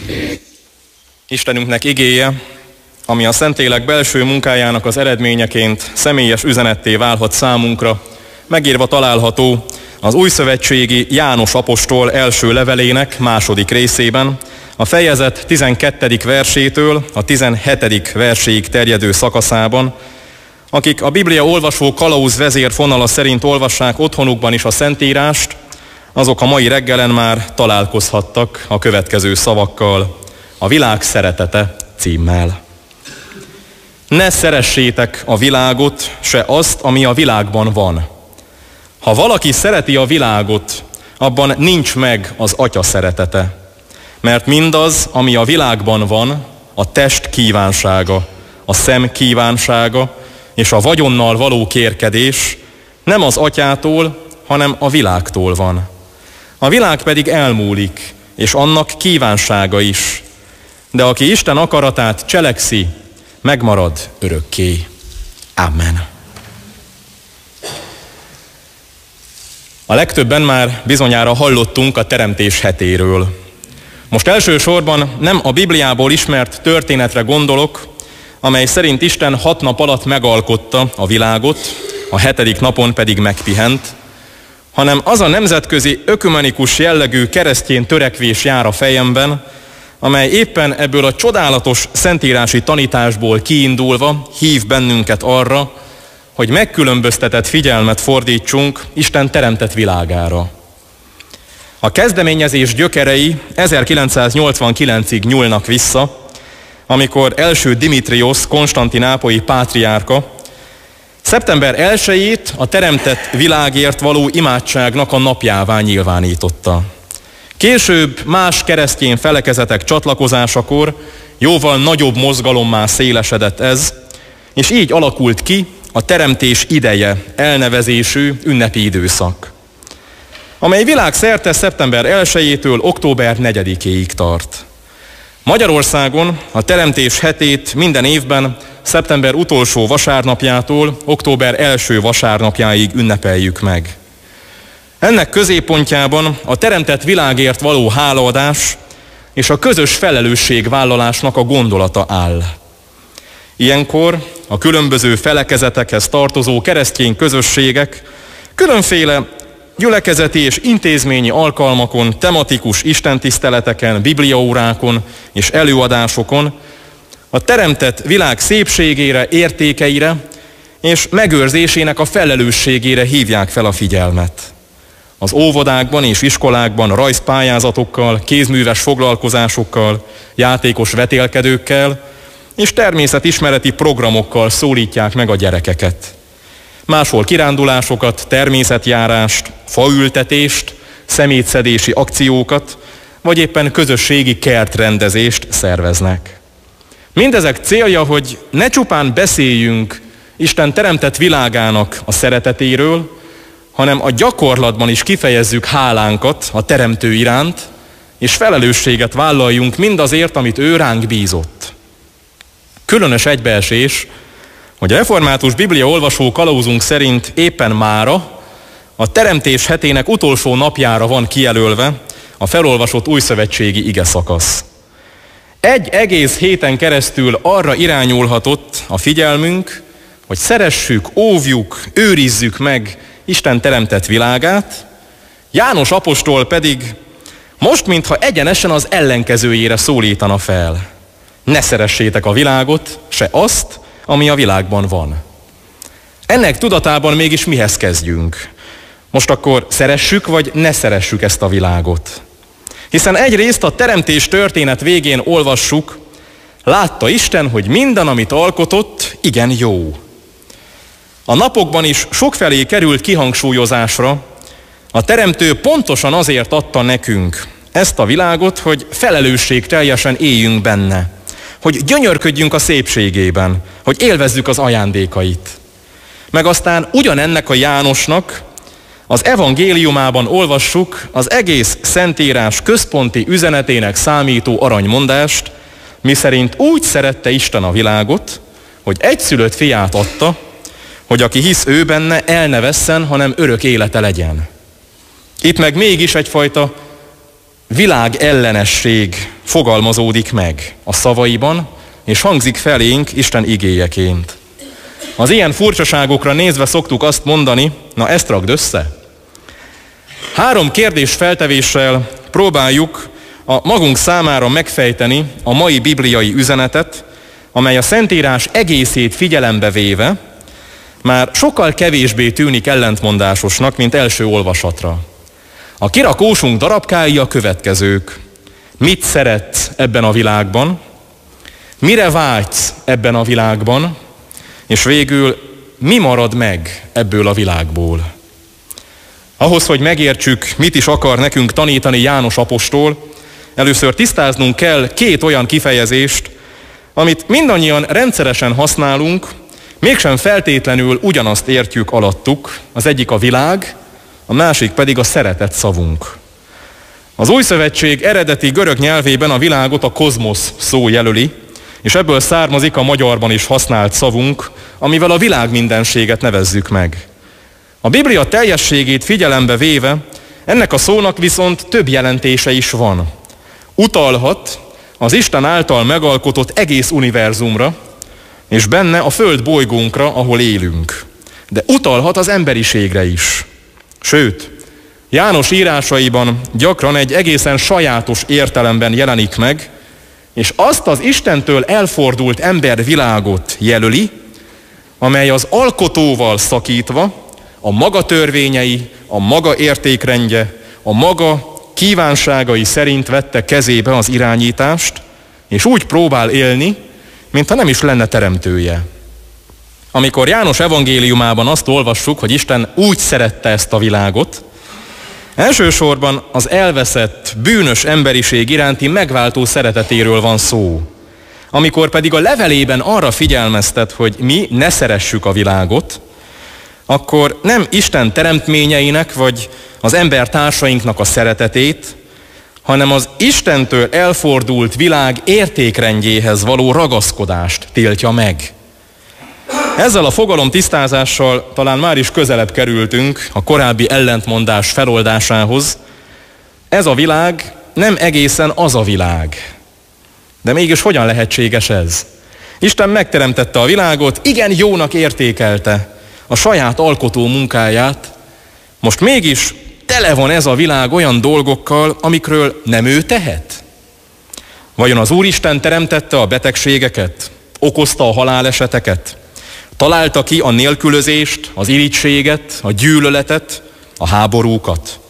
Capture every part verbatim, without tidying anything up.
Istenünknek igéje, ami a Szentlélek belső munkájának az eredményeként személyes üzenetté válhat számunkra, megírva található az újszövetségi János apostol első levelének második részében, a fejezet tizenkettedik versétől a tizenhetedik verséig terjedő szakaszában. Akik a Biblia olvasó kalauz vezérfonala szerint olvassák otthonukban is a Szentírást, azok a mai reggelen már találkozhattak a következő szavakkal, a világ szeretete címmel. Ne szeressétek a világot, se azt, ami a világban van. Ha valaki szereti a világot, abban nincs meg az Atya szeretete. Mert mindaz, ami a világban van, a test kívánsága, a szem kívánsága és a vagyonnal való kérkedés nem az Atyától, hanem a világtól van. A világ pedig elmúlik, és annak kívánsága is. De aki Isten akaratát cselekszi, megmarad örökké. Amen. A legtöbben már bizonyára hallottunk a teremtés hetéről. Most elsősorban nem a Bibliából ismert történetre gondolok, amely szerint Isten hat nap alatt megalkotta a világot, a hetedik napon pedig megpihent, hanem az a nemzetközi ökumenikus jellegű keresztény törekvés jár a fejemben, amely éppen ebből a csodálatos szentírási tanításból kiindulva hív bennünket arra, hogy megkülönböztetett figyelmet fordítsunk Isten teremtett világára. A kezdeményezés gyökerei ezerkilencszáznyolcvankilencig nyúlnak vissza, amikor első Dimitriosz konstantinápolyi pátriárka szeptember elsejét a teremtett világért való imádságnak a napjává nyilvánította. Később más keresztény felekezetek csatlakozásakor jóval nagyobb mozgalommá szélesedett ez, és így alakult ki a teremtés ideje elnevezésű ünnepi időszak, amely világszerte szeptember elsejétől október negyedikéig tart. Magyarországon a teremtés hetét minden évben szeptember utolsó vasárnapjától október első vasárnapjáig ünnepeljük meg. Ennek középpontjában a teremtett világért való hálaadás és a közös felelősségvállalásnak a gondolata áll. Ilyenkor a különböző felekezetekhez tartozó keresztény közösségek különféle gyülekezeti és intézményi alkalmakon, tematikus istentiszteleteken, bibliaórákon és előadásokon a teremtett világ szépségére, értékeire és megőrzésének a felelősségére hívják fel a figyelmet. Az óvodákban és iskolákban rajzpályázatokkal, kézműves foglalkozásokkal, játékos vetélkedőkkel és természetismereti programokkal szólítják meg a gyerekeket. Máshol kirándulásokat, természetjárást, faültetést, szemétszedési akciókat, vagy éppen közösségi kertrendezést szerveznek. Mindezek célja, hogy ne csupán beszéljünk Isten teremtett világának a szeretetéről, hanem a gyakorlatban is kifejezzük hálánkat a teremtő iránt, és felelősséget vállaljunk mindazért, amit ő ránk bízott. Különös egybeesés, hogy a református Biblia olvasó kalauzunk szerint éppen mára, a teremtés hetének utolsó napjára van kijelölve a felolvasott újszövetségi ige szakasz. Egy egész héten keresztül arra irányulhatott a figyelmünk, hogy szeressük, óvjuk, őrizzük meg Isten teremtett világát, János apostol pedig most, mintha egyenesen az ellenkezőjére szólítana fel. Ne szeressétek a világot, se azt, ami a világban van. Ennek tudatában mégis mihez kezdjünk? Most akkor szeressük, vagy ne szeressük ezt a világot? Hiszen egyrészt a teremtés történet végén olvassuk, látta Isten, hogy minden, amit alkotott, igen jó. A napokban is sokfelé került kihangsúlyozásra, a teremtő pontosan azért adta nekünk ezt a világot, hogy felelősségteljesen éljünk benne, hogy gyönyörködjünk a szépségében, hogy élvezzük az ajándékait. Meg aztán ugyanennek a Jánosnak az evangéliumában olvassuk az egész Szentírás központi üzenetének számító aranymondást, miszerint úgy szerette Isten a világot, hogy egyszülött fiát adta, hogy aki hisz ő benne, el ne vesszen, hanem örök élete legyen. Itt meg mégis egyfajta világ ellenesség fogalmazódik meg a szavaiban, és hangzik felénk Isten igéjeként. Az ilyen furcsaságokra nézve szoktuk azt mondani, na ezt rakd össze. Három kérdés feltevéssel próbáljuk a magunk számára megfejteni a mai bibliai üzenetet, amely a Szentírás egészét figyelembe véve már sokkal kevésbé tűnik ellentmondásosnak, mint első olvasatra. A kirakósunk darabkái a következők. Mit szeretsz ebben a világban? Mire vágysz ebben a világban? És végül mi marad meg ebből a világból? Ahhoz, hogy megértsük, mit is akar nekünk tanítani János apostol, először tisztáznunk kell két olyan kifejezést, amit mindannyian rendszeresen használunk, mégsem feltétlenül ugyanazt értjük alattuk. Az egyik a világ, a másik pedig a szeretet szavunk. Az Új Szövetség eredeti görög nyelvében a világot a kozmosz szó jelöli, és ebből származik a magyarban is használt szavunk, amivel a világ mindenséget nevezzük meg. A Biblia teljességét figyelembe véve ennek a szónak viszont több jelentése is van. Utalhat az Isten által megalkotott egész univerzumra, és benne a föld bolygónkra, ahol élünk. De utalhat az emberiségre is. Sőt, János írásaiban gyakran egy egészen sajátos értelemben jelenik meg, és azt az Istentől elfordult embervilágot jelöli, amely az alkotóval szakítva a maga törvényei, a maga értékrendje, a maga kívánságai szerint vette kezébe az irányítást, és úgy próbál élni, mintha nem is lenne teremtője. Amikor János evangéliumában azt olvassuk, hogy Isten úgy szerette ezt a világot, elsősorban az elveszett, bűnös emberiség iránti megváltó szeretetéről van szó. Amikor pedig a levelében arra figyelmeztet, hogy mi ne szeressük a világot, akkor nem Isten teremtményeinek vagy az embertársainknak a szeretetét, hanem az Istentől elfordult világ értékrendjéhez való ragaszkodást tiltja meg. Ezzel a fogalom tisztázással talán már is közelebb kerültünk a korábbi ellentmondás feloldásához. Ez a világ nem egészen az a világ. De mégis hogyan lehetséges ez? Isten megteremtette a világot, igen jónak értékelte a saját alkotó munkáját, most mégis tele van ez a világ olyan dolgokkal, amikről nem ő tehet? Vajon az Úristen teremtette a betegségeket? Okozta a haláleseteket? Találta ki a nélkülözést, az irigységet, a gyűlöletet, a háborúkat?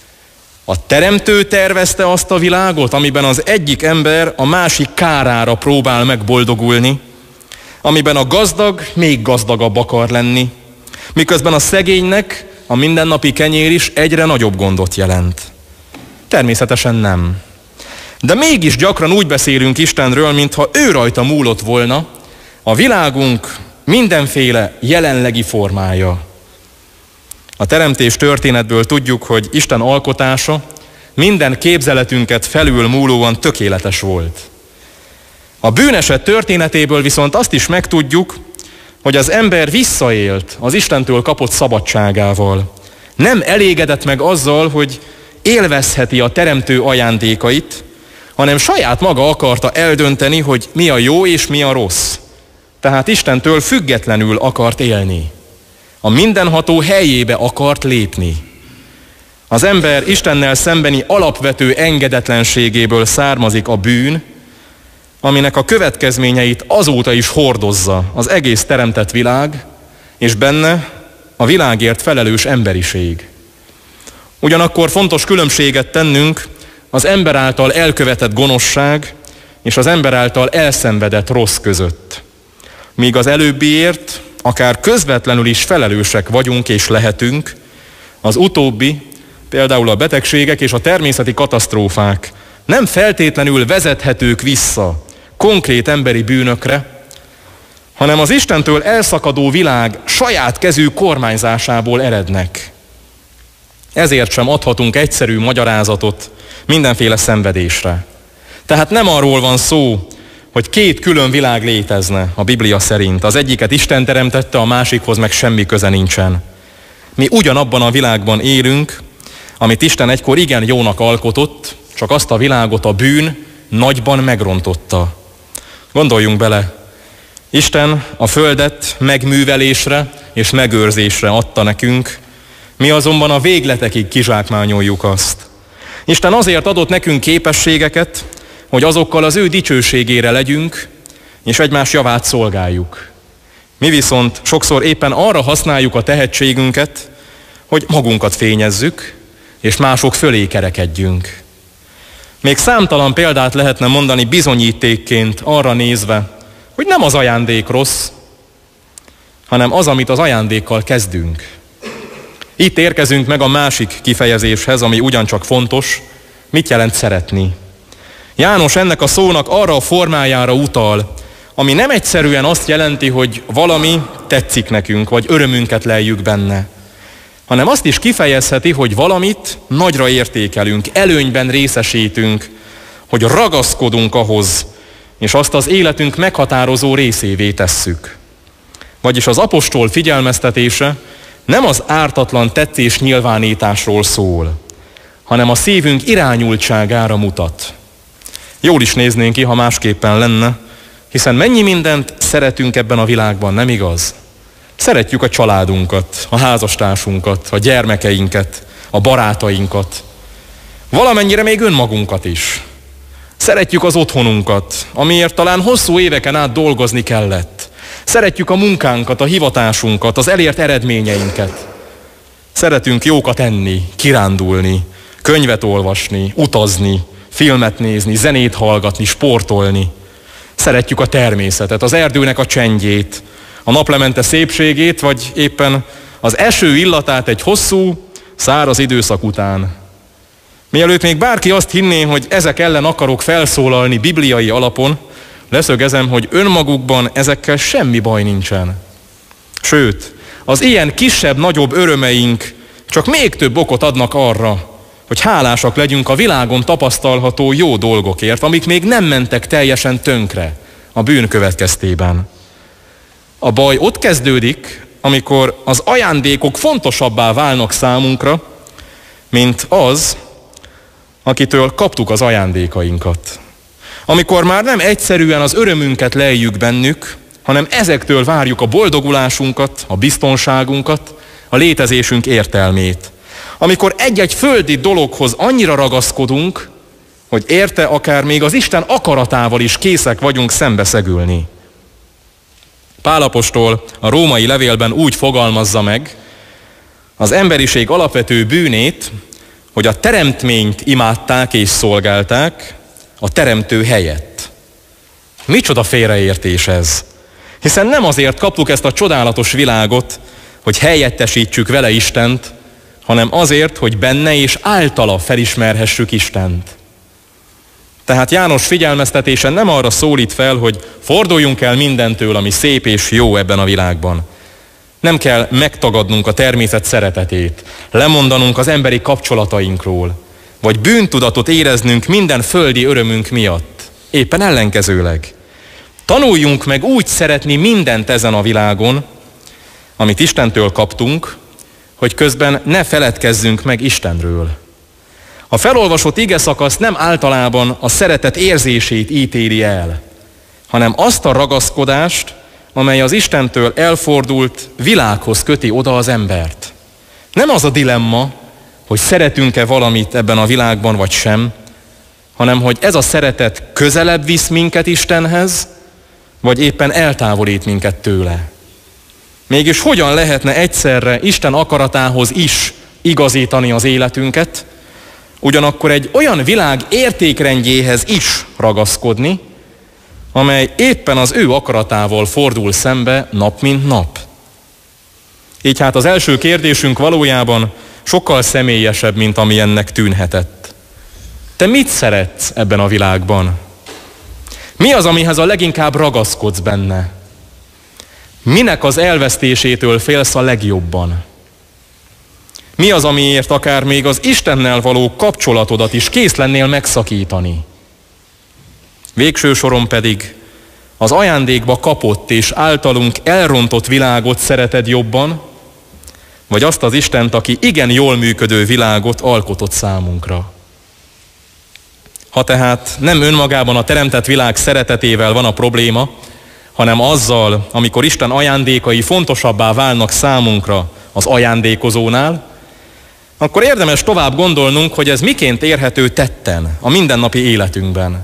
A teremtő tervezte azt a világot, amiben az egyik ember a másik kárára próbál megboldogulni, amiben a gazdag még gazdagabb akar lenni, miközben a szegénynek a mindennapi kenyér is egyre nagyobb gondot jelent. Természetesen nem. De mégis gyakran úgy beszélünk Istenről, mintha ő rajta múlott volna a világunk mindenféle jelenlegi formája. A teremtés történetből tudjuk, hogy Isten alkotása minden képzeletünket felül múlóan tökéletes volt. A bűneset történetéből viszont azt is megtudjuk, hogy az ember visszaélt az Istentől kapott szabadságával. Nem elégedett meg azzal, hogy élvezheti a teremtő ajándékait, hanem saját maga akarta eldönteni, hogy mi a jó és mi a rossz. Tehát Istentől függetlenül akart élni. A mindenható helyébe akart lépni. Az ember Istennel szembeni alapvető engedetlenségéből származik a bűn, aminek a következményeit azóta is hordozza az egész teremtett világ, és benne a világért felelős emberiség. Ugyanakkor fontos különbséget tennünk az ember által elkövetett gonoszság és az ember által elszenvedett rossz között. Míg az előbbiért akár közvetlenül is felelősek vagyunk és lehetünk, az utóbbi, például a betegségek és a természeti katasztrófák nem feltétlenül vezethetők vissza konkrét emberi bűnökre, hanem az Istentől elszakadó világ saját kezű kormányzásából erednek. Ezért sem adhatunk egyszerű magyarázatot mindenféle szenvedésre. Tehát nem arról van szó, hogy két külön világ létezne a Biblia szerint. Az egyiket Isten teremtette, a másikhoz meg semmi köze nincsen. Mi ugyanabban a világban élünk, amit Isten egykor igen jónak alkotott, csak azt a világot a bűn nagyban megrontotta. Gondoljunk bele, Isten a földet megművelésre és megőrzésre adta nekünk, mi azonban a végletekig kizsákmányoljuk azt. Isten azért adott nekünk képességeket, hogy azokkal az ő dicsőségére legyünk, és egymás javát szolgáljuk. Mi viszont sokszor éppen arra használjuk a tehetségünket, hogy magunkat fényezzük, és mások fölé kerekedjünk. Még számtalan példát lehetne mondani bizonyítékként arra nézve, hogy nem az ajándék rossz, hanem az, amit az ajándékkal kezdünk. Itt érkezünk meg a másik kifejezéshez, ami ugyancsak fontos, mit jelent szeretni. János ennek a szónak arra a formájára utal, ami nem egyszerűen azt jelenti, hogy valami tetszik nekünk, vagy örömünket leljük benne, hanem azt is kifejezheti, hogy valamit nagyra értékelünk, előnyben részesítünk, hogy ragaszkodunk ahhoz, és azt az életünk meghatározó részévé tesszük. Vagyis az apostol figyelmeztetése nem az ártatlan tetszés nyilvánításról szól, hanem a szívünk irányultságára mutat. Jól is néznénk ki, ha másképpen lenne, hiszen mennyi mindent szeretünk ebben a világban, nem igaz? Szeretjük a családunkat, a házastársunkat, a gyermekeinket, a barátainkat, valamennyire még önmagunkat is. Szeretjük az otthonunkat, amiért talán hosszú éveken át dolgozni kellett. Szeretjük a munkánkat, a hivatásunkat, az elért eredményeinket. Szeretünk jókat enni, kirándulni, könyvet olvasni, utazni, filmet nézni, zenét hallgatni, sportolni. Szeretjük a természetet, az erdőnek a csendjét, a naplemente szépségét, vagy éppen az eső illatát egy hosszú, száraz időszak után. Mielőtt még bárki azt hinné, hogy ezek ellen akarok felszólalni bibliai alapon, leszögezem, hogy önmagukban ezekkel semmi baj nincsen. Sőt, az ilyen kisebb-nagyobb örömeink csak még több okot adnak arra, hogy hálásak legyünk a világon tapasztalható jó dolgokért, amik még nem mentek teljesen tönkre a bűn következtében. A baj ott kezdődik, amikor az ajándékok fontosabbá válnak számunkra, mint az, akitől kaptuk az ajándékainkat. Amikor már nem egyszerűen az örömünket lejjük bennük, hanem ezektől várjuk a boldogulásunkat, a biztonságunkat, a létezésünk értelmét. Amikor egy-egy földi dologhoz annyira ragaszkodunk, hogy érte akár még az Isten akaratával is készek vagyunk szembeszegülni. Pál apostol a római levélben úgy fogalmazza meg az emberiség alapvető bűnét, hogy a teremtményt imádták és szolgálták a teremtő helyett. Micsoda félreértés ez! Hiszen nem azért kaptuk ezt a csodálatos világot, hogy helyettesítsük vele Istent, hanem azért, hogy benne és általa felismerhessük Istent. Tehát János figyelmeztetése nem arra szólít fel, hogy forduljunk el mindentől, ami szép és jó ebben a világban. Nem kell megtagadnunk a természet szeretetét, lemondanunk az emberi kapcsolatainkról, vagy bűntudatot éreznünk minden földi örömünk miatt. Éppen ellenkezőleg. Tanuljunk meg úgy szeretni mindent ezen a világon, amit Istentől kaptunk, hogy közben ne feledkezzünk meg Istenről. A felolvasott igeszakasz nem általában a szeretet érzését ítéli el, hanem azt a ragaszkodást, amely az Istentől elfordult világhoz köti oda az embert. Nem az a dilemma, hogy szeretünk-e valamit ebben a világban vagy sem, hanem hogy ez a szeretet közelebb visz minket Istenhez, vagy éppen eltávolít minket tőle. Mégis hogyan lehetne egyszerre Isten akaratához is igazítani az életünket, ugyanakkor egy olyan világ értékrendjéhez is ragaszkodni, amely éppen az ő akaratával fordul szembe nap mint nap. Így hát az első kérdésünk valójában sokkal személyesebb, mint ami ennek tűnhetett. Te mit szeretsz ebben a világban? Mi az, amihez a leginkább ragaszkodsz benne? Minek az elvesztésétől félsz a legjobban? Mi az, amiért akár még az Istennel való kapcsolatodat is kész lennél megszakítani? Végső soron pedig az ajándékba kapott és általunk elrontott világot szereted jobban, vagy azt az Istent, aki igen jól működő világot alkotott számunkra? Ha tehát nem önmagában a teremtett világ szeretetével van a probléma, hanem azzal, amikor Isten ajándékai fontosabbá válnak számunkra az ajándékozónál, akkor érdemes tovább gondolnunk, hogy ez miként érhető tetten a mindennapi életünkben.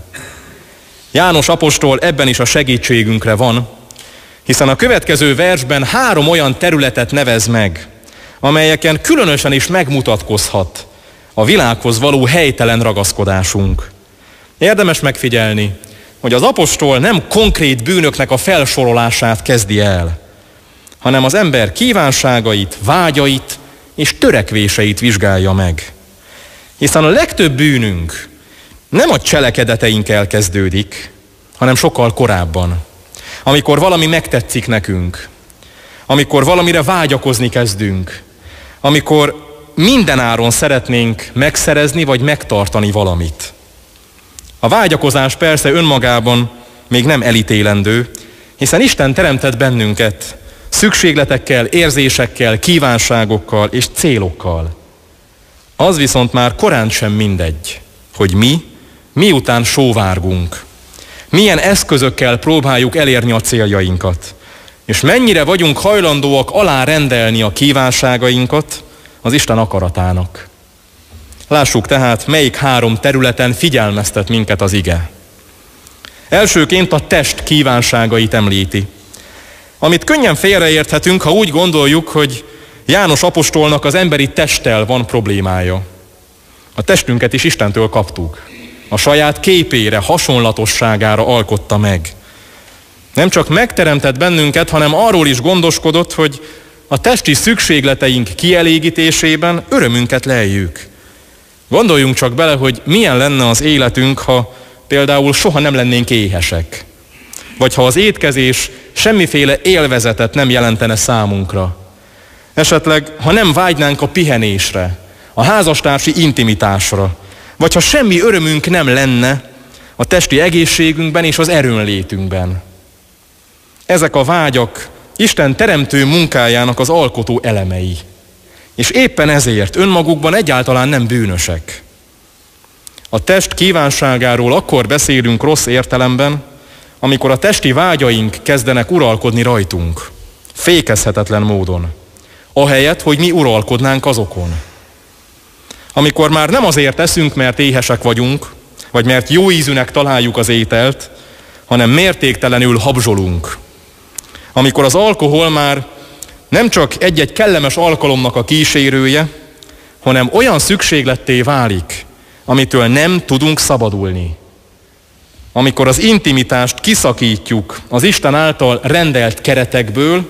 János apostol ebben is a segítségünkre van, hiszen a következő versben három olyan területet nevez meg, amelyeken különösen is megmutatkozhat a világhoz való helytelen ragaszkodásunk. Érdemes megfigyelni, hogy az apostol nem konkrét bűnöknek a felsorolását kezdi el, hanem az ember kívánságait, vágyait és törekvéseit vizsgálja meg. Hiszen a legtöbb bűnünk nem a cselekedeteinkkel kezdődik, hanem sokkal korábban. Amikor valami megtetszik nekünk, amikor valamire vágyakozni kezdünk, amikor minden áron szeretnénk megszerezni vagy megtartani valamit. A vágyakozás persze önmagában még nem elítélendő, hiszen Isten teremtett bennünket szükségletekkel, érzésekkel, kívánságokkal és célokkal. Az viszont már korán sem mindegy, hogy mi, miután sóvárgunk, milyen eszközökkel próbáljuk elérni a céljainkat, és mennyire vagyunk hajlandóak alárendelni a kívánságainkat az Isten akaratának. Lássuk tehát, melyik három területen figyelmeztet minket az ige. Elsőként a test kívánságait említi, amit könnyen félreérthetünk, ha úgy gondoljuk, hogy János apostolnak az emberi testtel van problémája. A testünket is Istentől kaptuk. A saját képére, hasonlatosságára alkotta meg. Nem csak megteremtett bennünket, hanem arról is gondoskodott, hogy a testi szükségleteink kielégítésében örömünket leljük. Gondoljunk csak bele, hogy milyen lenne az életünk, ha például soha nem lennénk éhesek. Vagy ha az étkezés semmiféle élvezetet nem jelentene számunkra. Esetleg, ha nem vágynánk a pihenésre, a házastársi intimitásra, vagy ha semmi örömünk nem lenne a testi egészségünkben és az erőnlétünkben. Ezek a vágyak Isten teremtő munkájának az alkotó elemei, és éppen ezért önmagukban egyáltalán nem bűnösek. A test kívánságáról akkor beszélünk rossz értelemben, amikor a testi vágyaink kezdenek uralkodni rajtunk, fékezhetetlen módon, ahelyett, hogy mi uralkodnánk azokon. Amikor már nem azért eszünk, mert éhesek vagyunk, vagy mert jó ízűnek találjuk az ételt, hanem mértéktelenül habzsolunk. Amikor az alkohol már nem csak egy-egy kellemes alkalomnak a kísérője, hanem olyan szükségletté válik, amitől nem tudunk szabadulni. Amikor az intimitást kiszakítjuk az Isten által rendelt keretekből,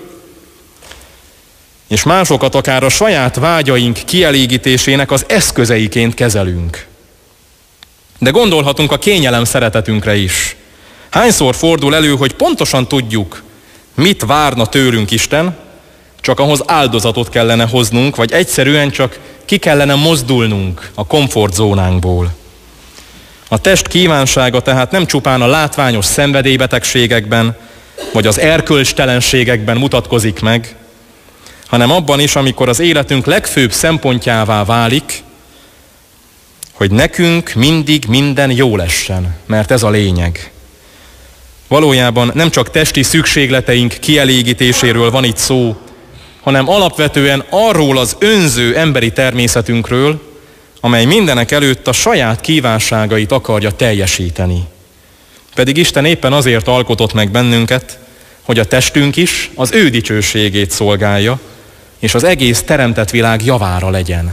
és másokat akár a saját vágyaink kielégítésének az eszközeiként kezelünk. De gondolhatunk a kényelem szeretetünkre is. Hányszor fordul elő, hogy pontosan tudjuk, mit várna tőlünk Isten, csak ahhoz áldozatot kellene hoznunk, vagy egyszerűen csak ki kellene mozdulnunk a komfortzónánkból. A test kívánsága tehát nem csupán a látványos szenvedélybetegségekben, vagy az erkölcstelenségekben mutatkozik meg, hanem abban is, amikor az életünk legfőbb szempontjává válik, hogy nekünk mindig minden jó lessen, mert ez a lényeg. Valójában nem csak testi szükségleteink kielégítéséről van itt szó, hanem alapvetően arról az önző emberi természetünkről, amely mindenek előtt a saját kívánságait akarja teljesíteni. Pedig Isten éppen azért alkotott meg bennünket, hogy a testünk is az ő dicsőségét szolgálja, és az egész teremtett világ javára legyen.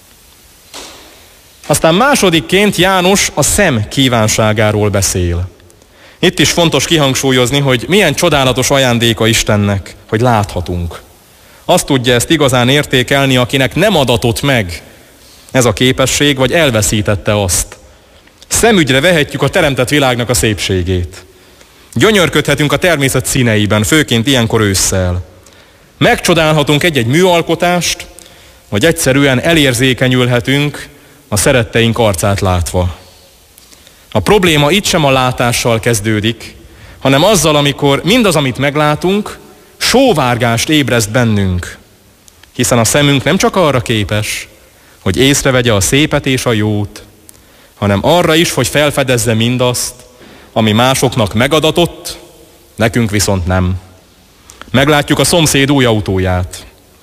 Aztán másodikként János a szem kívánságáról beszél. Itt is fontos kihangsúlyozni, hogy milyen csodálatos ajándéka Istennek, hogy láthatunk. Azt tudja ezt igazán értékelni, akinek nem adatott meg ez a képesség, vagy elveszítette azt. Szemügyre vehetjük a teremtett világnak a szépségét. Gyönyörködhetünk a természet színeiben, főként ilyenkor ősszel. Megcsodálhatunk egy-egy műalkotást, vagy egyszerűen elérzékenyülhetünk a szeretteink arcát látva. A probléma itt sem a látással kezdődik, hanem azzal, amikor mindaz, amit meglátunk, sóvárgást ébreszt bennünk. Hiszen a szemünk nem csak arra képes, hogy észrevegye a szépet és a jót, hanem arra is, hogy felfedezze mindazt, ami másoknak megadatott, nekünk viszont nem. Meglátjuk a szomszéd új autóját.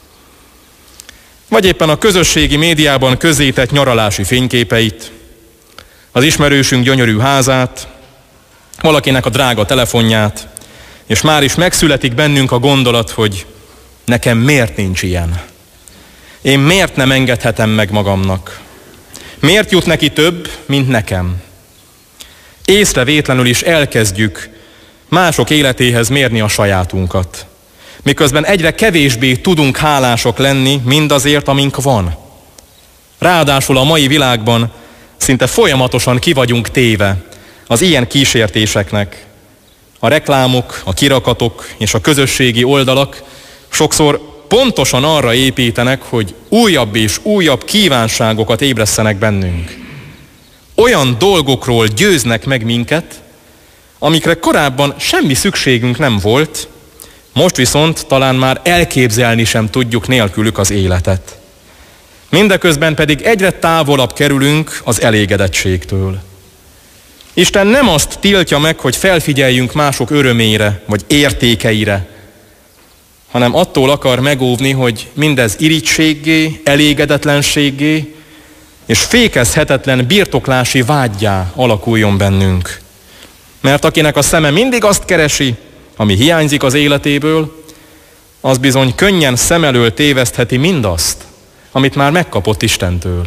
Vagy éppen a közösségi médiában közzétett nyaralási fényképeit, az ismerősünk gyönyörű házát, valakinek a drága telefonját, és már is megszületik bennünk a gondolat, hogy nekem miért nincs ilyen? Én miért nem engedhetem meg magamnak? Miért jut neki több, mint nekem? Észrevétlenül is elkezdjük mások életéhez mérni a sajátunkat, miközben egyre kevésbé tudunk hálások lenni mindazért, amink van. Ráadásul a mai világban szinte folyamatosan ki vagyunk téve az ilyen kísértéseknek. A reklámok, a kirakatok és a közösségi oldalak sokszor pontosan arra építenek, hogy újabb és újabb kívánságokat ébresszenek bennünk. Olyan dolgokról győznek meg minket, amikre korábban semmi szükségünk nem volt, most viszont talán már elképzelni sem tudjuk nélkülük az életet. Mindeközben pedig egyre távolabb kerülünk az elégedettségtől. Isten nem azt tiltja meg, hogy felfigyeljünk mások örömére vagy értékeire, hanem attól akar megóvni, hogy mindez irigységgé, elégedetlenséggé és fékezhetetlen birtoklási vággyá alakuljon bennünk. Mert akinek a szeme mindig azt keresi, ami hiányzik az életéből, az bizony könnyen szem elől tévesztheti mindazt, amit már megkapott Istentől.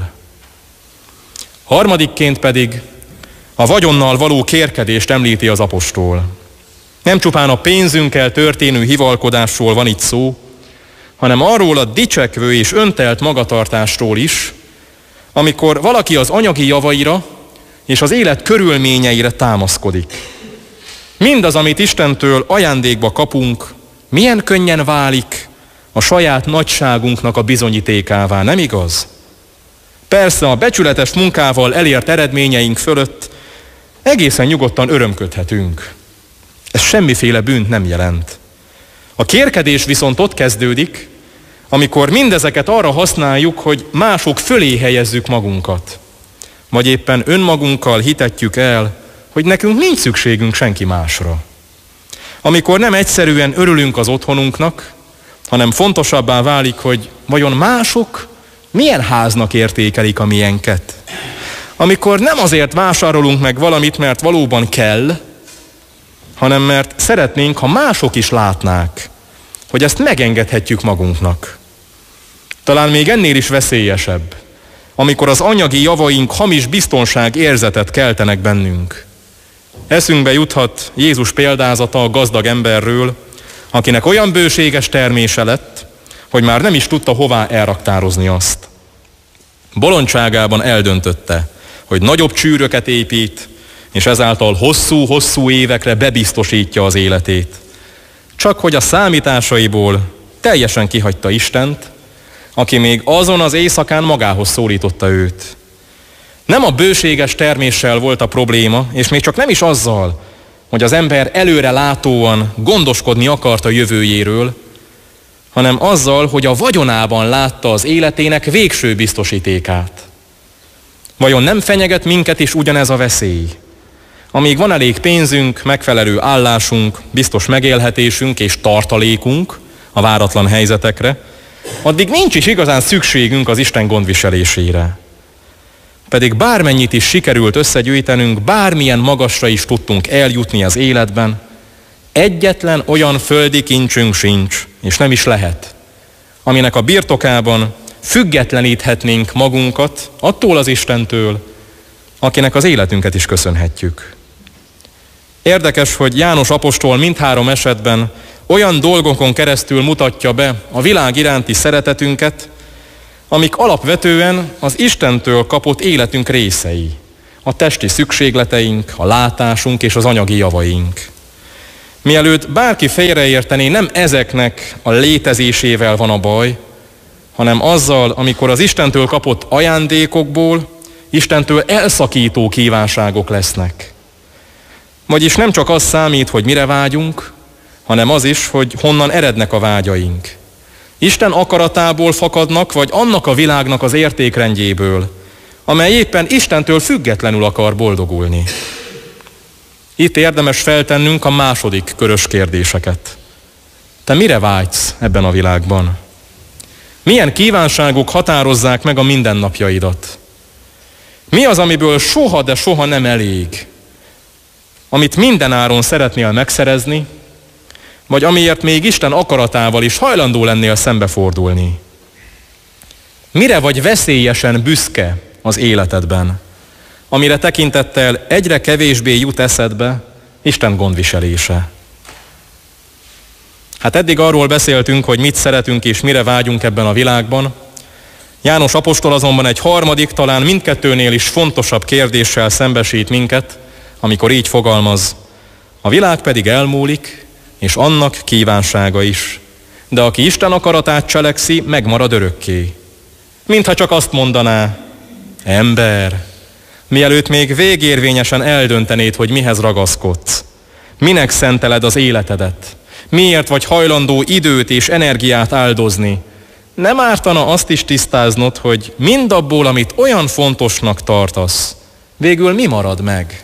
Harmadikként pedig a vagyonnal való kérkedést említi az apostol. Nem csupán a pénzünkkel történő hivalkodásról van itt szó, hanem arról a dicsekvő és öntelt magatartásról is, amikor valaki az anyagi javaira és az élet körülményeire támaszkodik. Mindaz, amit Istentől ajándékba kapunk, milyen könnyen válik a saját nagyságunknak a bizonyítékává, nem igaz? Persze a becsületes munkával elért eredményeink fölött egészen nyugodtan örömködhetünk. Ez semmiféle bűnt nem jelent. A kérkedés viszont ott kezdődik, amikor mindezeket arra használjuk, hogy mások fölé helyezzük magunkat. Vagy éppen önmagunkkal hitetjük el, hogy nekünk nincs szükségünk senki másra. Amikor nem egyszerűen örülünk az otthonunknak, hanem fontosabbá válik, hogy vajon mások milyen háznak értékelik a miénket. Amikor nem azért vásárolunk meg valamit, mert valóban kell, hanem mert szeretnénk, ha mások is látnák, hogy ezt megengedhetjük magunknak. Talán még ennél is veszélyesebb, amikor az anyagi javaink hamis biztonság érzetet keltenek bennünk. Eszünkbe juthat Jézus példázata a gazdag emberről, akinek olyan bőséges termése lett, hogy már nem is tudta hová elraktározni azt. Bolondságában eldöntötte, hogy nagyobb csűröket épít, és ezáltal hosszú-hosszú évekre bebiztosítja az életét. Csak hogy a számításaiból teljesen kihagyta Istent, aki még azon az éjszakán magához szólította őt. Nem a bőséges terméssel volt a probléma, és még csak nem is azzal, hogy az ember előre látóan gondoskodni akart a jövőjéről, hanem azzal, hogy a vagyonában látta az életének végső biztosítékát. Vajon nem fenyeget minket is ugyanez a veszély? Amíg van elég pénzünk, megfelelő állásunk, biztos megélhetésünk és tartalékunk a váratlan helyzetekre, addig nincs is igazán szükségünk az Isten gondviselésére. Pedig bármennyit is sikerült összegyűjtenünk, bármilyen magasra is tudtunk eljutni az életben, egyetlen olyan földi kincsünk sincs, és nem is lehet, aminek a birtokában függetleníthetnénk magunkat attól az Istentől, akinek az életünket is köszönhetjük. Érdekes, hogy János apostol mindhárom esetben olyan dolgokon keresztül mutatja be a világ iránti szeretetünket, amik alapvetően az Istentől kapott életünk részei, a testi szükségleteink, a látásunk és az anyagi javaink. Mielőtt bárki félreértené, nem ezeknek a létezésével van a baj, hanem azzal, amikor az Istentől kapott ajándékokból Istentől elszakító kívánságok lesznek. Vagyis nem csak az számít, hogy mire vágyunk, hanem az is, hogy honnan erednek a vágyaink. Isten akaratából fakadnak, vagy annak a világnak az értékrendjéből, amely éppen Istentől függetlenül akar boldogulni. Itt érdemes feltennünk a második körös kérdéseket. Te mire vágysz ebben a világban? Milyen kívánságok határozzák meg a mindennapjaidat? Mi az, amiből soha, de soha nem elég? Amit mindenáron szeretnél megszerezni, vagy amiért még Isten akaratával is hajlandó lennél szembefordulni? Mire vagy veszélyesen büszke az életedben, amire tekintettel egyre kevésbé jut eszedbe Isten gondviselése? Hát eddig arról beszéltünk, hogy mit szeretünk és mire vágyunk ebben a világban. János apostol azonban egy harmadik, talán mindkettőnél is fontosabb kérdéssel szembesít minket, amikor így fogalmaz: a világ pedig elmúlik, és annak kívánsága is, de aki Isten akaratát cselekszi, megmarad örökké. Mintha csak azt mondaná: ember, mielőtt még végérvényesen eldöntenéd, hogy mihez ragaszkodsz, minek szenteled az életedet, miért vagy hajlandó időt és energiát áldozni, nem ártana azt is tisztáznod, hogy mindabból, amit olyan fontosnak tartasz, végül mi marad meg?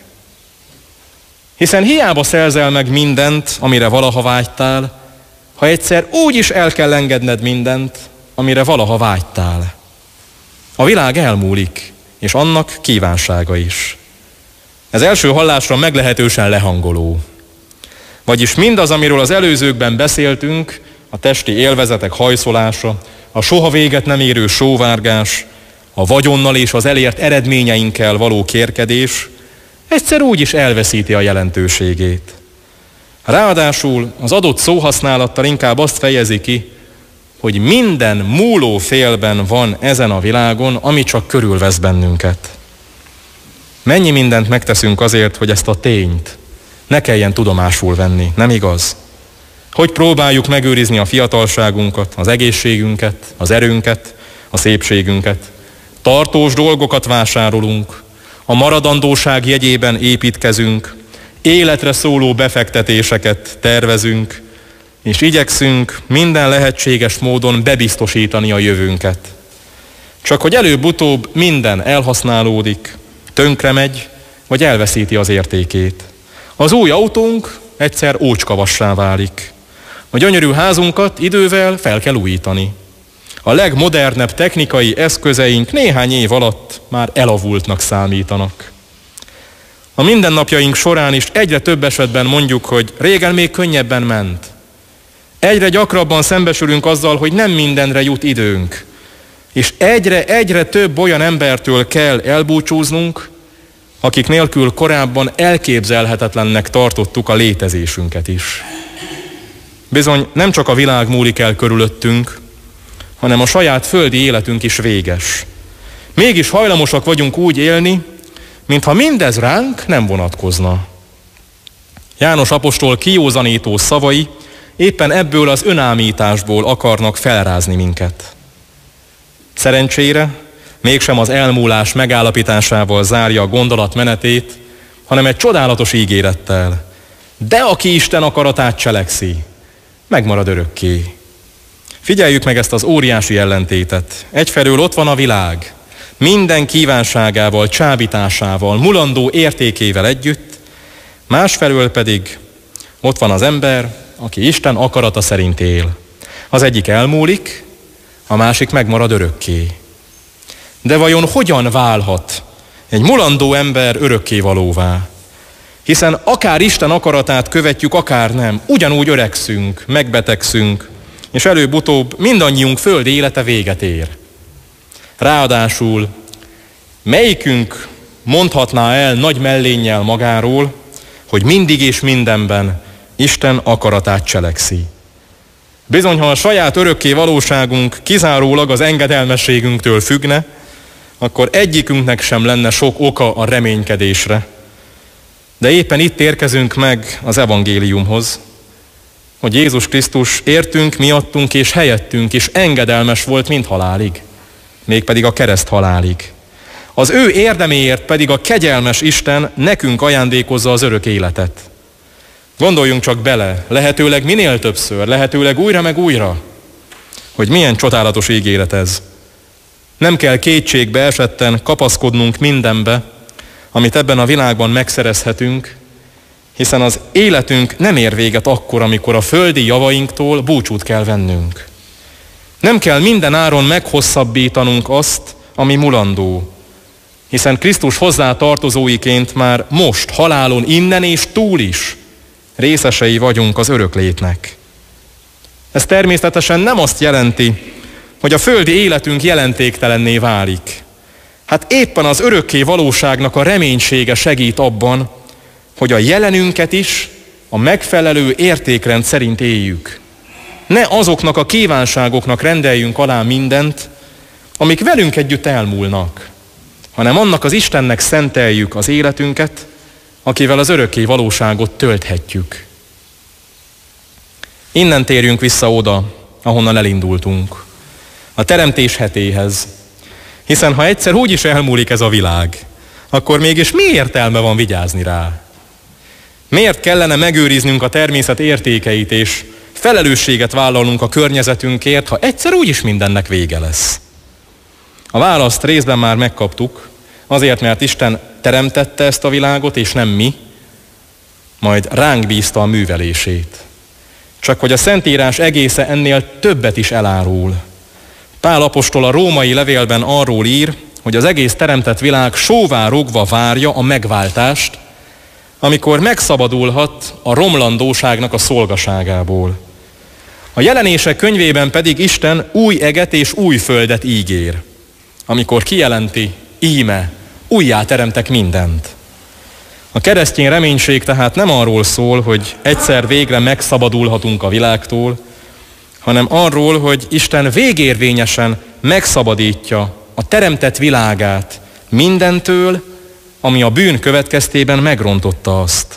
Hiszen hiába szerzel meg mindent, amire valaha vágytál, ha egyszer úgy is el kell engedned mindent, amire valaha vágytál. A világ elmúlik, és annak kívánsága is. Ez első hallásra meglehetősen lehangoló. Vagyis mindaz, amiről az előzőkben beszéltünk, a testi élvezetek hajszolása, a soha véget nem érő sóvárgás, a vagyonnal és az elért eredményeinkkel való kérkedés, egyszer úgy is elveszíti a jelentőségét. Ráadásul az adott szóhasználattal inkább azt fejezi ki, hogy minden múló félben van ezen a világon, ami csak körülvesz bennünket. Mennyi mindent megteszünk azért, hogy ezt a tényt ne kelljen tudomásul venni, nem igaz? Hogy próbáljuk megőrizni a fiatalságunkat, az egészségünket, az erőnket, a szépségünket. Tartós dolgokat vásárolunk, a maradandóság jegyében építkezünk, életre szóló befektetéseket tervezünk, és igyekszünk minden lehetséges módon bebiztosítani a jövőnket. Csak hogy előbb-utóbb minden elhasználódik, tönkremegy, vagy elveszíti az értékét. Az új autónk egyszer ócskavassá válik. A gyönyörű házunkat idővel fel kell újítani. A legmodernebb technikai eszközeink néhány év alatt már elavultnak számítanak. A mindennapjaink során is egyre több esetben mondjuk, hogy régen még könnyebben ment. Egyre gyakrabban szembesülünk azzal, hogy nem mindenre jut időnk. És egyre-egyre több olyan embertől kell elbúcsúznunk, akik nélkül korábban elképzelhetetlennek tartottuk a létezésünket is. Bizony nem csak a világ múlik el körülöttünk, hanem a saját földi életünk is véges. Mégis hajlamosak vagyunk úgy élni, mintha mindez ránk nem vonatkozna. János apostol kijózanító szavai éppen ebből az önámításból akarnak felrázni minket. Szerencsére mégsem az elmúlás megállapításával zárja a gondolat menetét, hanem egy csodálatos ígérettel. De aki Isten akaratát cselekszi, megmarad örökké. Figyeljük meg ezt az óriási ellentétet. Egyfelől ott van a világ, minden kívánságával, csábításával, mulandó értékével együtt, másfelől pedig ott van az ember, aki Isten akarata szerint él. Az egyik elmúlik, a másik megmarad örökké. De vajon hogyan válhat egy mulandó ember örökkévalóvá? Hiszen akár Isten akaratát követjük, akár nem, ugyanúgy öregszünk, megbetegszünk, és előbb-utóbb mindannyiunk földi élete véget ér. Ráadásul melyikünk mondhatná el nagy mellénnyel magáról, hogy mindig és mindenben Isten akaratát cselekszi? Bizony, ha a saját örökké valóságunk kizárólag az engedelmességünktől függne, akkor egyikünknek sem lenne sok oka a reménykedésre. De éppen itt érkezünk meg az evangéliumhoz, hogy Jézus Krisztus értünk, miattunk és helyettünk is engedelmes volt mind halálig, mégpedig a kereszt halálig. Az ő érdeméért pedig a kegyelmes Isten nekünk ajándékozza az örök életet. Gondoljunk csak bele, lehetőleg minél többször, lehetőleg újra meg újra, hogy milyen csodálatos ígéret ez. Nem kell kétségbe esetten kapaszkodnunk mindenbe, amit ebben a világban megszerezhetünk, hiszen az életünk nem ér véget akkor, amikor a földi javainktól búcsút kell vennünk. Nem kell minden áron meghosszabbítanunk azt, ami mulandó, hiszen Krisztus hozzá tartozóiként már most, halálon innen és túl is részesei vagyunk az öröklétnek. Ez természetesen nem azt jelenti, hogy a földi életünk jelentéktelenné válik. Hát éppen az örökké valóságnak a reménysége segít abban, hogy a jelenünket is a megfelelő értékrend szerint éljük. Ne azoknak a kívánságoknak rendeljünk alá mindent, amik velünk együtt elmúlnak, hanem annak az Istennek szenteljük az életünket, akivel az örökké valóságot tölthetjük. Innen térjünk vissza oda, ahonnan elindultunk, a teremtés hetéhez. Hiszen ha egyszer úgy is elmúlik ez a világ, akkor mégis mi értelme van vigyázni rá? Miért kellene megőriznünk a természet értékeit és felelősséget vállalnunk a környezetünkért, ha egyszer úgyis mindennek vége lesz? A választ részben már megkaptuk, azért, mert Isten teremtette ezt a világot, és nem mi, majd ránk bízta a művelését. Csak hogy a Szentírás egésze ennél többet is elárul. Pál apostol a római levélben arról ír, hogy az egész teremtett világ sóvá rogva várja a megváltást, amikor megszabadulhat a romlandóságnak a szolgaságából. A Jelenések könyvében pedig Isten új eget és új földet ígér, amikor kijelenti, íme, újjá teremtek mindent. A keresztény reménység tehát nem arról szól, hogy egyszer végre megszabadulhatunk a világtól, hanem arról, hogy Isten végérvényesen megszabadítja a teremtett világát mindentől, ami a bűn következtében megrontotta azt.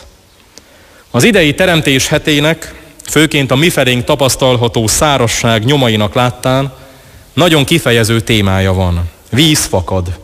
Az idei teremtés hetének, főként a mifelénk tapasztalható szárazság nyomainak láttán nagyon kifejező témája van. Víz fakad.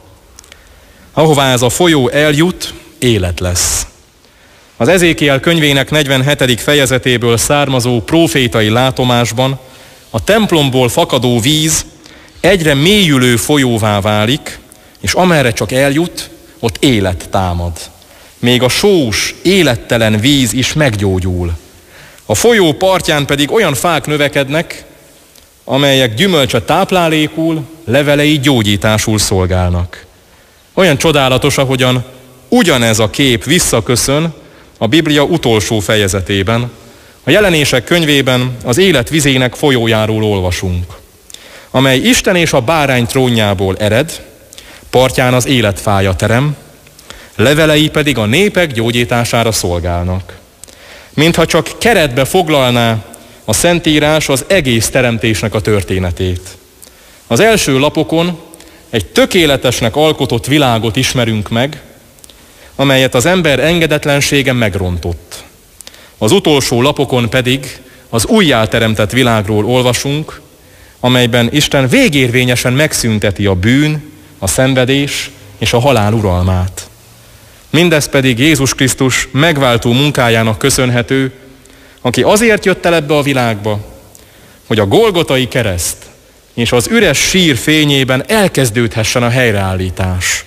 Ahová ez a folyó eljut, élet lesz. Az Ezékiel könyvének negyvenhetedik fejezetéből származó prófétai látomásban a templomból fakadó víz egyre mélyülő folyóvá válik, és amerre csak eljut, ott élet támad. Még a sós, élettelen víz is meggyógyul. A folyó partján pedig olyan fák növekednek, amelyek gyümölcse táplálékul, levelei gyógyításul szolgálnak. Olyan csodálatos, ahogyan ugyanez a kép visszaköszön a Biblia utolsó fejezetében. A Jelenések könyvében az élet vizének folyójáról olvasunk, amely Isten és a bárány trónjából ered, partján az életfája terem, levelei pedig a népek gyógyítására szolgálnak. Mintha csak keretbe foglalná a Szentírás az egész teremtésnek a történetét. Az első lapokon egy tökéletesnek alkotott világot ismerünk meg, amelyet az ember engedetlensége megrontott. Az utolsó lapokon pedig az újjáteremtett világról olvasunk, amelyben Isten végérvényesen megszünteti a bűn, a szenvedés és a halál uralmát. Mindez pedig Jézus Krisztus megváltó munkájának köszönhető, aki azért jött el ebbe a világba, hogy a Golgotai kereszt és az üres sír fényében elkezdődhessen a helyreállítás.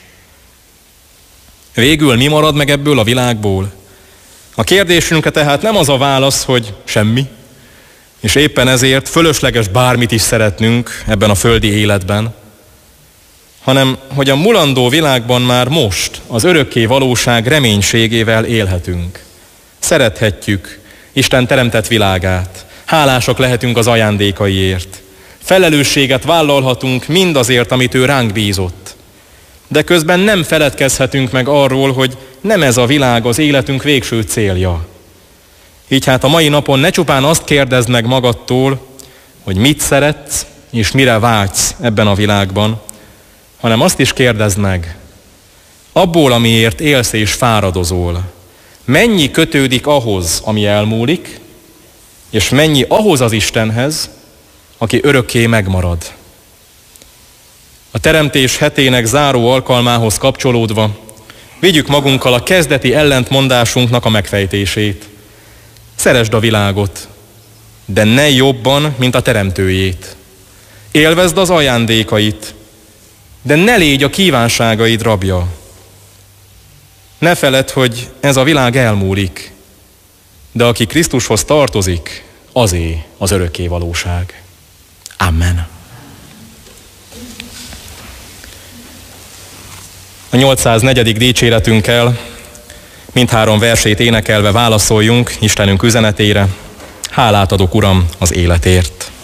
Végül mi marad meg ebből a világból? A kérdésünkre tehát nem az a válasz, hogy semmi, és éppen ezért fölösleges bármit is szeretnünk ebben a földi életben, hanem hogy a mulandó világban már most az örökké valóság reménységével élhetünk. Szerethetjük Isten teremtett világát, hálásak lehetünk az ajándékaiért, felelősséget vállalhatunk mindazért, amit ő ránk bízott. De közben nem feledkezhetünk meg arról, hogy nem ez a világ az életünk végső célja. Így hát a mai napon ne csupán azt kérdezd meg magadtól, hogy mit szeretsz és mire vágysz ebben a világban, hanem azt is kérdezd meg, abból, amiért élsz és fáradozol, mennyi kötődik ahhoz, ami elmúlik, és mennyi ahhoz az Istenhez, aki örökké megmarad. A teremtés hetének záró alkalmához kapcsolódva vigyük magunkkal a kezdeti ellentmondásunknak a megfejtését. Szeresd a világot, de ne jobban, mint a teremtőjét. Élvezd az ajándékait, de ne légy a kívánságaid rabja. Ne feledd, hogy ez a világ elmúlik, de aki Krisztushoz tartozik, azé az örökké valóság. Amen. A nyolcszáznegyedik dicséretünkkel mindhárom versét énekelve válaszoljunk Istenünk üzenetére. Hálát adok, Uram, az életért.